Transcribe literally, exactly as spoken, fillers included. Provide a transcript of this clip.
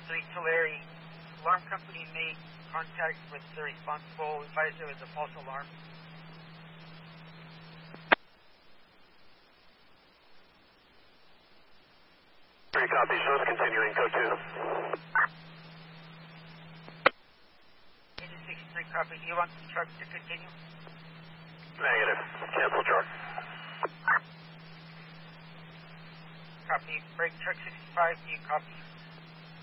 three Tulare. Alarm company made contact with the responsible, advised it was a false alarm. Three copy, shows continuing, code two. eighty-six three copy, do you want the truck to continue? Negative, cancel truck. Copy, break truck sixty-five, do you copy?